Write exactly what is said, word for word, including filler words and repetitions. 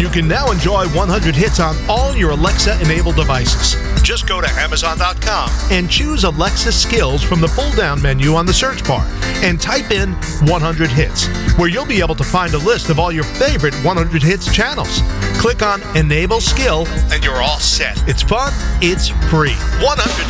You can now enjoy one hundred hits on all your Alexa-enabled devices. Just go to Amazon dot com and choose Alexa Skills from the pull-down menu on the search bar and type in one hundred hits, where you'll be able to find a list of all your favorite one hundred hits channels. Click on Enable Skill and you're all set. It's fun, it's free. one hundred